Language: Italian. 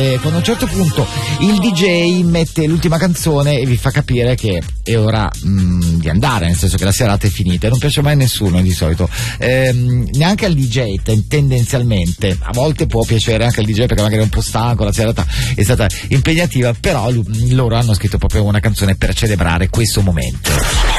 Quando a un certo punto il DJ mette l'ultima canzone e vi fa capire che è ora di andare, nel senso che la serata è finita, e non piace mai a nessuno di solito, neanche al DJ tendenzialmente. A volte può piacere anche al DJ perché magari è un po' stanco, la serata è stata impegnativa, però loro hanno scritto proprio una canzone per celebrare questo momento.